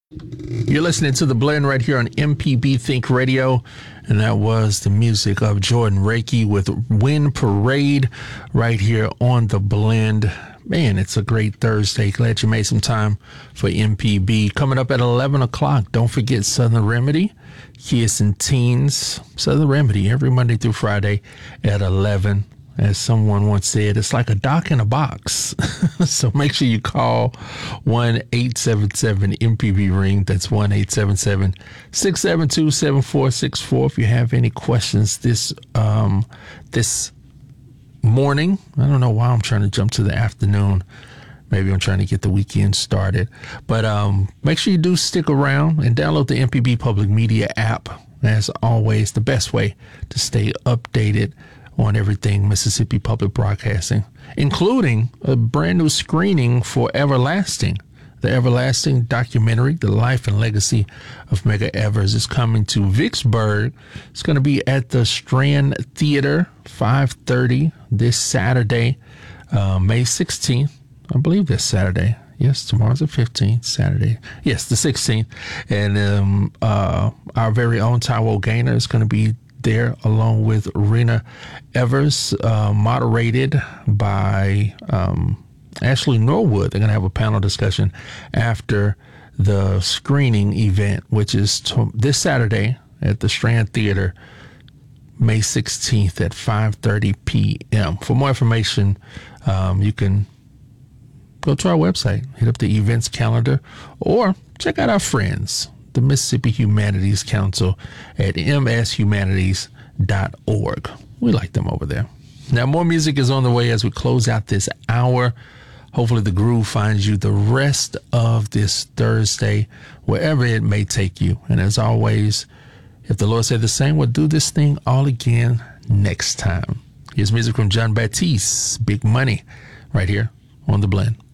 You're listening to The Blend right here on MPB Think Radio, and that was the music of Jordan Reiki with Wind Parade right here on The Blend. Man, it's a great Thursday. Glad you made some time for MPB. Coming up at 11 o'clock, don't forget Southern Remedy, Kids and Teens. Southern Remedy every Monday through Friday at 11. As someone once said, it's like a doc in a box. So make sure you call 1-877-MPB-RING. That's 1-877-672-7464. If you have any questions this morning. I don't know why I'm trying to jump to the afternoon. Maybe I'm trying to get the weekend started. But make sure you do stick around and download the MPB Public Media app. As always, the best way to stay updated on everything Mississippi Public Broadcasting, including a brand new screening for Everlasting. The Everlasting documentary, The Life and Legacy of Medgar Evers, is coming to Vicksburg. It's going to be at the Strand Theater, 5:30 this Saturday, May 16th. I believe this Saturday. Yes, tomorrow's the 15th, Saturday. Yes, the 16th. And our very own Taiwo Gaynor is going to be there along with Rena Evers, moderated by Ashley Norwood. They're going to have a panel discussion after the screening event, which is this Saturday at the Strand Theater, May 16th at 5:30 p.m. For more information, you can go to our website, hit up the events calendar, or check out our friends, the Mississippi Humanities Council at mshumanities.org. We like them over there. Now, more music is on the way as we close out this hour. Hopefully the groove finds you the rest of this Thursday, wherever it may take you. And as always, if the Lord said the same, we'll do this thing all again next time. Here's music from John Batiste, Big Money, right here on The Blend.